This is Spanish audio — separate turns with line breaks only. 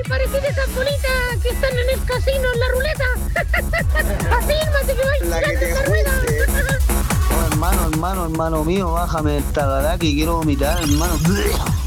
parecida a esas bolitas que están en el casino, en la ruleta. Afírmate que vais
La que
girando
te
esa rueda.
junte.
Oh, hermano mío, bájame el tagaraki, quiero vomitar, hermano.